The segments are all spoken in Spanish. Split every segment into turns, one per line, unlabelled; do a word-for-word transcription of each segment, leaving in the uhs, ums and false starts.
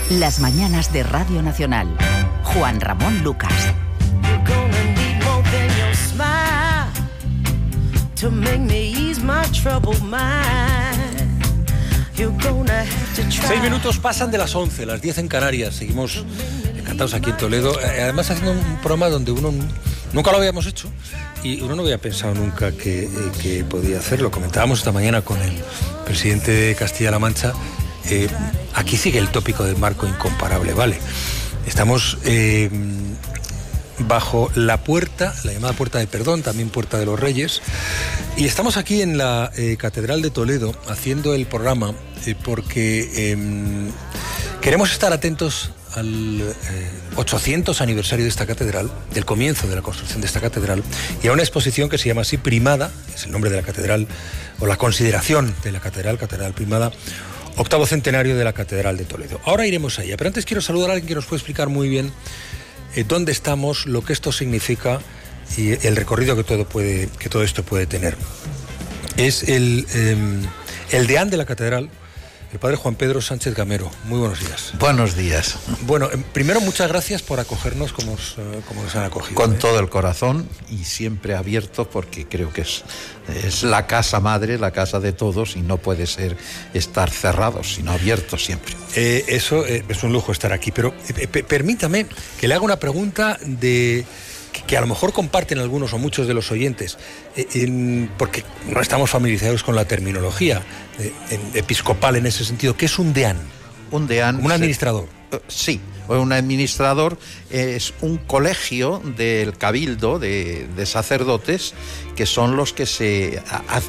Las mañanas de Radio Nacional. Juan Ramón Lucas.
Seis minutos pasan de las once, las diez en Canarias. Seguimos encantados aquí en Toledo. Además haciendo un programa donde uno nunca lo habíamos hecho y uno no había pensado nunca que, que podía hacerlo. Comentábamos esta mañana con el presidente de Castilla-La Mancha. Eh, aquí sigue el tópico del marco incomparable, ¿vale? Estamos eh, bajo la puerta, la llamada Puerta de Perdón, también Puerta de los Reyes, y estamos aquí en la eh, Catedral de Toledo haciendo el programa eh, porque eh, queremos estar atentos al eh, ochocientos aniversario de esta catedral, del comienzo de la construcción de esta catedral, y a una exposición que se llama así Primada, es el nombre de la catedral, o la consideración de la catedral, Catedral Primada, octavo centenario de la Catedral de Toledo. Ahora iremos a ella, pero antes quiero saludar a alguien que nos puede explicar muy bien eh, dónde estamos, lo que esto significa y el recorrido que todo, puede, que todo esto puede tener. Es el, eh, el deán de la catedral, el padre Juan Pedro Sánchez Gamero. Muy buenos días.
Buenos días.
Bueno, primero muchas gracias por acogernos como, como nos han acogido.
Con
¿eh?
todo el corazón y siempre abierto, porque creo que es, es la casa madre, la casa de todos, y no puede ser estar cerrados, sino abiertos siempre.
Eh, eso eh, es un lujo estar aquí, pero eh, p- permítame que le haga una pregunta de... que a lo mejor comparten algunos o muchos de los oyentes, eh, en, porque no estamos familiarizados con la terminología eh, en, episcopal en ese sentido. ¿Qué es un deán?
Un deán...
¿Como un administrador?
Se, sí, un administrador es un colegio del cabildo de, de sacerdotes que son los que se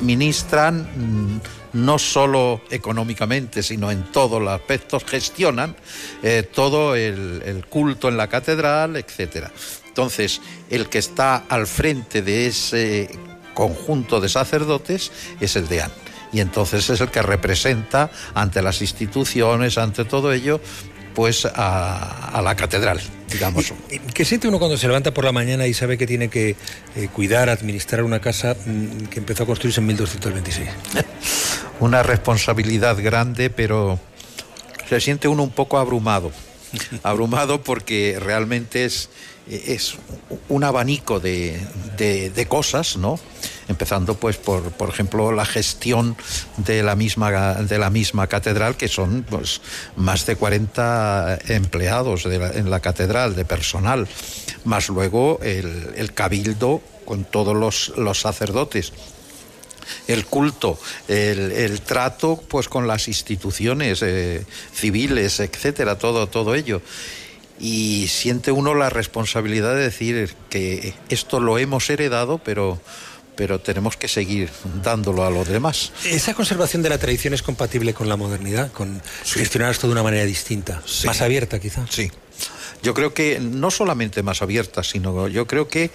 administran no solo económicamente, sino en todos los aspectos, gestionan eh, todo el, el culto en la catedral, etcétera. Entonces, el que está al frente de ese conjunto de sacerdotes es el deán. Y entonces es el que representa ante las instituciones, ante todo ello, pues a, a la catedral, digamos.
¿Y, y qué siente uno cuando se levanta por la mañana y sabe que tiene que eh, cuidar, administrar una casa mmm, que empezó a construirse en mil doscientos veintiséis?
Una responsabilidad grande, pero se siente uno un poco abrumado. Abrumado porque realmente es... es un abanico de, de, de cosas, ¿no? Empezando pues por, por ejemplo, la gestión de la misma, de la misma catedral, que son pues más de cuarenta empleados de la, en la catedral, de personal, más luego el, el cabildo con todos los, los sacerdotes, el culto, el, el trato pues con las instituciones eh, civiles, etcétera, todo, todo ello. Y siente uno la responsabilidad de decir que esto lo hemos heredado, pero, pero tenemos que seguir dándolo a los demás.
¿Esa conservación de la tradición es compatible con la modernidad, con sí. gestionar esto de una manera distinta, sí. más abierta quizá?
Sí, yo creo que no solamente más abierta, sino yo creo que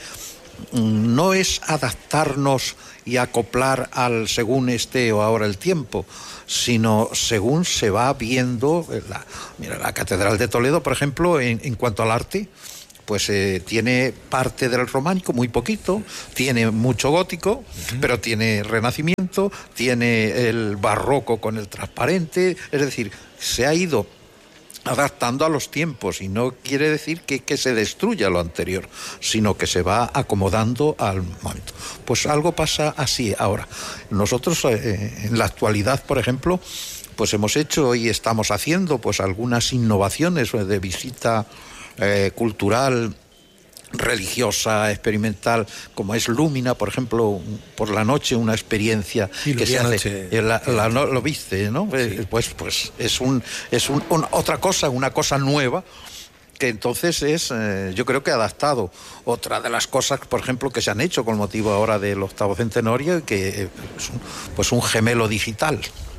no es adaptarnos y acoplar al según esté o ahora el tiempo, sino según se va viendo. La, mira, la Catedral de Toledo, por ejemplo, en, en cuanto al arte, pues eh, tiene parte del románico, muy poquito, tiene mucho gótico, uh-huh. pero tiene renacimiento, tiene el barroco con el transparente, es decir, se ha ido adaptando a los tiempos, y no quiere decir que, que se destruya lo anterior, sino que se va acomodando al momento. Pues algo pasa así ahora. Nosotros eh, en la actualidad, por ejemplo, pues hemos hecho y estamos haciendo pues algunas innovaciones de visita eh, cultural, religiosa, experimental, como es Lúmina, por ejemplo, por la noche, una experiencia
sí,
que se hace.
Noche.
La, la, no, lo viste, ¿no?
Sí.
Pues, pues es un, es un, un, otra cosa, una cosa nueva, que entonces es, eh, yo creo que adaptado. Otra de las cosas, por ejemplo, que se han hecho con motivo ahora del octavo centenario, que eh, es un, pues un gemelo digital,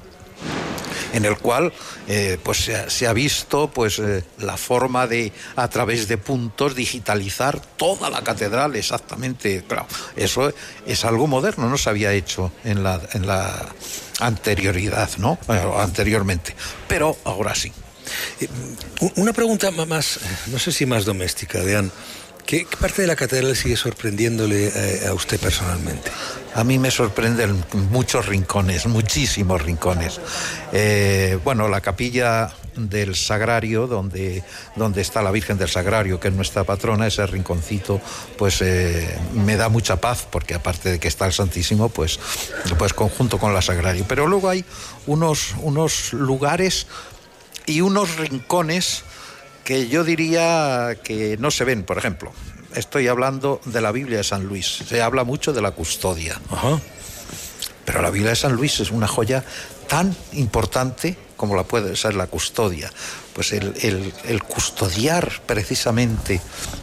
en el cual eh, pues se ha, se ha visto pues eh, la forma de, a través de puntos, digitalizar toda la catedral exactamente. Claro, eso es algo moderno, no se había hecho en la, en la anterioridad, ¿no? Bueno, anteriormente, pero ahora sí.
Eh, una pregunta más, no sé si más doméstica, Deán. ¿Qué, ¿Qué parte de la catedral sigue sorprendiéndole a, a usted personalmente?
A mí me sorprenden muchos rincones, muchísimos rincones. Eh, bueno, la capilla del Sagrario, donde, donde está la Virgen del Sagrario, que es nuestra patrona. Ese rinconcito pues eh, me da mucha paz, porque aparte de que está el Santísimo, pues, pues conjunto con la Sagrario. Pero luego hay unos, unos lugares y unos rincones que yo diría que no se ven. Por ejemplo, estoy hablando de la Biblia de San Luis. Se habla mucho de la custodia.
Ajá.
Pero la Biblia de San Luis es una joya tan importante como la puede ser la custodia. Pues el, el, el custodiar precisamente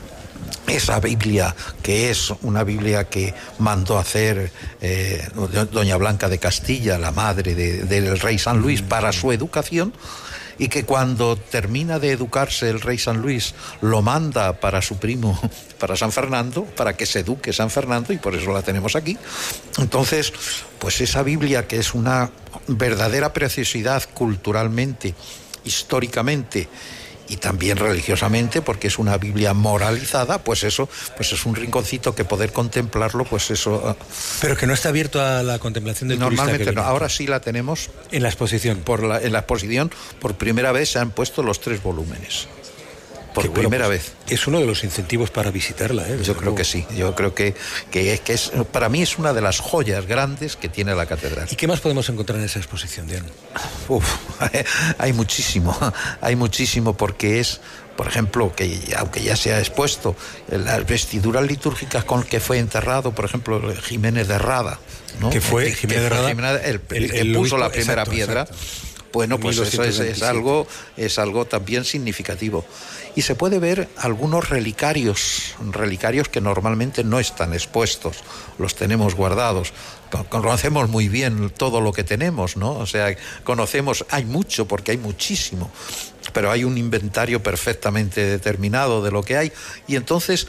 esa Biblia, que es una Biblia que mandó hacer eh, doña Blanca de Castilla, la madre de, del rey San Luis, para su educación, y que cuando termina de educarse el rey San Luis lo manda para su primo, para San Fernando, para que se eduque San Fernando, y por eso la tenemos aquí. Entonces, pues esa Biblia, que es una verdadera preciosidad culturalmente, históricamente y también religiosamente, porque es una Biblia moralizada, pues eso, pues es un rinconcito que poder contemplarlo, pues eso.
Pero que no está abierto a la contemplación del turista.
Normalmente no. Ahora sí la tenemos
en la exposición.
Por la, en la exposición, por primera vez se han puesto los tres volúmenes. Por
bueno,
primera
pues,
vez.
Es uno de los incentivos para visitarla, ¿eh?
Yo creo luego. que sí. Yo creo que, que, es, que es, para mí es una de las joyas grandes que tiene la catedral.
¿Y qué más podemos encontrar en esa exposición, Diana?
Uf, hay muchísimo, hay muchísimo, porque es, por ejemplo, que aunque ya se ha expuesto, las vestiduras litúrgicas con que fue enterrado, por ejemplo, Jiménez de Rada, ¿no?
Que fue
el,
Jiménez de Rada,
el, el, el, el que
el
puso
obispo,
la primera
exacto,
piedra.
Exacto.
Bueno, pues eso es, es algo es algo también significativo. Y se puede ver algunos relicarios, relicarios que normalmente no están expuestos, los tenemos guardados. Conocemos muy bien todo lo que tenemos, ¿no? O sea, conocemos, hay mucho, porque hay muchísimo, pero hay un inventario perfectamente determinado de lo que hay, y entonces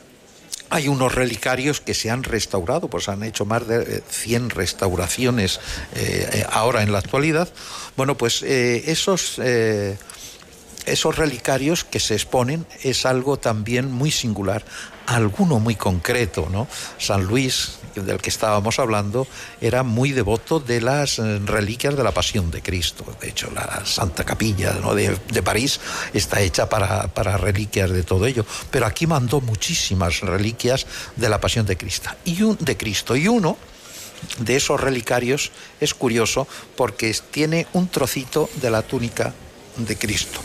hay unos relicarios que se han restaurado, pues han hecho más de cien restauraciones eh, ahora en la actualidad. Bueno, pues eh, esos, eh, esos relicarios que se exponen es algo también muy singular, alguno muy concreto, ¿no? San Luis, del que estábamos hablando, era muy devoto de las reliquias de la Pasión de Cristo. De hecho, la Santa Capilla, ¿no?, de, de París está hecha para, para reliquias de todo ello. Pero aquí mandó muchísimas reliquias de la Pasión de Cristo. Y un, de Cristo. Y uno de esos relicarios es curioso porque tiene un trocito de la túnica de Cristo.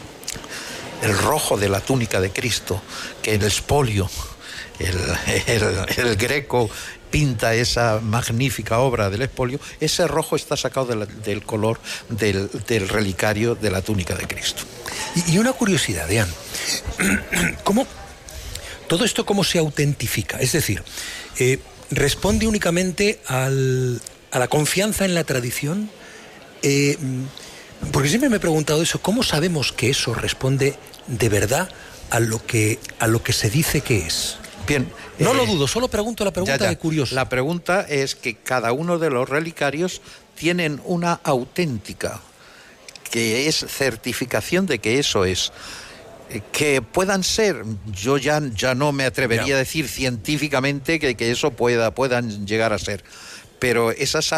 El rojo de la túnica de Cristo, que el espolio, el, el, el Greco pinta esa magnífica obra del espolio, ese rojo está sacado de la, del color del, del relicario de la túnica de Cristo.
Y, y una curiosidad, Diana, ¿cómo todo esto cómo se autentifica? Es decir, eh, ¿responde únicamente al, a la confianza en la tradición? Eh, porque siempre me he preguntado eso, ¿cómo sabemos que eso responde de verdad a lo que, a lo que se dice que es?
Bien,
no
eh,
lo dudo, solo pregunto la pregunta ya, ya. de curioso.
La pregunta es que cada uno de los relicarios tienen una auténtica, que es certificación de que eso es. Que puedan ser, yo ya, ya no me atrevería ya. a decir científicamente que, que eso pueda, puedan llegar a ser, pero esas